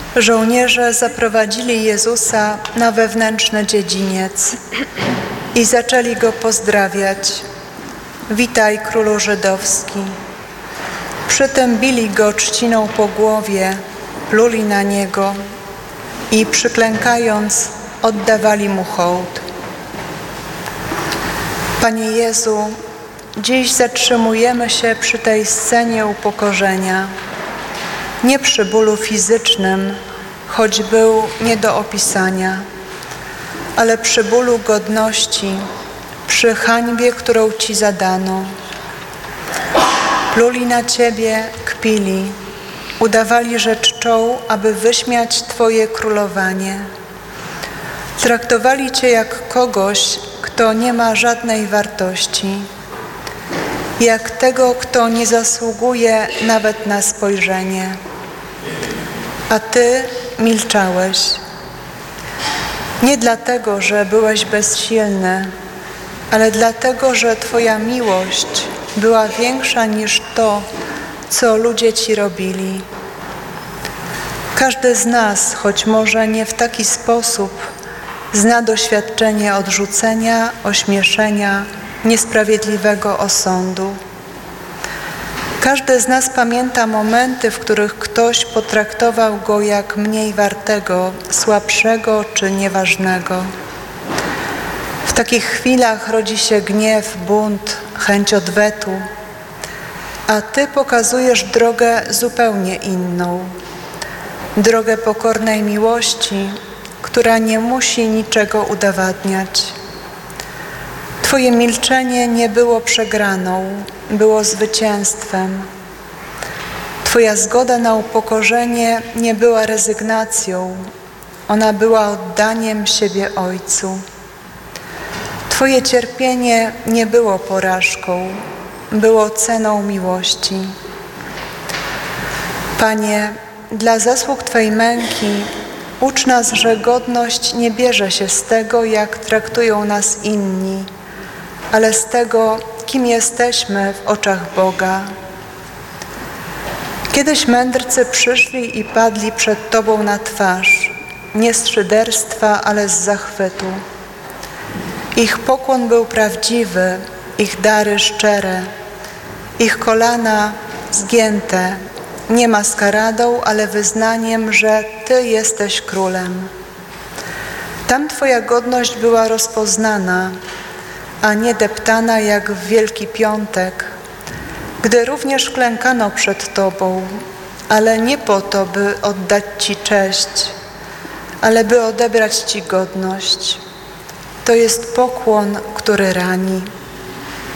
Żołnierze zaprowadzili Jezusa na wewnętrzny dziedziniec i zaczęli Go pozdrawiać. Witaj, królu żydowski. Przytem bili Go trzciną po głowie, pluli na Niego i przyklękając oddawali Mu hołd. Panie Jezu, dziś zatrzymujemy się przy tej scenie upokorzenia. Nie przy bólu fizycznym, choć był nie do opisania, ale przy bólu godności, przy hańbie, którą Ci zadano. Pluli na Ciebie, kpili, udawali, że czczą, aby wyśmiać Twoje królowanie. Traktowali Cię jak kogoś, kto nie ma żadnej wartości, jak tego, kto nie zasługuje nawet na spojrzenie. A Ty milczałeś. Nie dlatego, że byłeś bezsilny, ale dlatego, że Twoja miłość była większa niż to, co ludzie Ci robili. Każdy z nas, choć może nie w taki sposób, zna doświadczenie odrzucenia, ośmieszenia, niesprawiedliwego osądu. Każdy z nas pamięta momenty, w których ktoś potraktował go jak mniej wartego, słabszego czy nieważnego. W takich chwilach rodzi się gniew, bunt, chęć odwetu, a Ty pokazujesz drogę zupełnie inną. Drogę pokornej miłości, która nie musi niczego udowadniać. Twoje milczenie nie było przegraną, było zwycięstwem. Twoja zgoda na upokorzenie nie była rezygnacją, ona była oddaniem siebie Ojcu. Twoje cierpienie nie było porażką, było ceną miłości. Panie, dla zasług Twej męki ucz nas, że godność nie bierze się z tego, jak traktują nas inni, ale z tego, kim jesteśmy w oczach Boga. Kiedyś mędrcy przyszli i padli przed Tobą na twarz, nie z szyderstwa, ale z zachwytu. Ich pokłon był prawdziwy, ich dary szczere, ich kolana zgięte, nie maskaradą, ale wyznaniem, że Ty jesteś królem. Tam Twoja godność była rozpoznana, a nie deptana jak w Wielki Piątek, gdy również klękano przed Tobą, ale nie po to, by oddać Ci cześć, ale by odebrać Ci godność. To jest pokłon, który rani.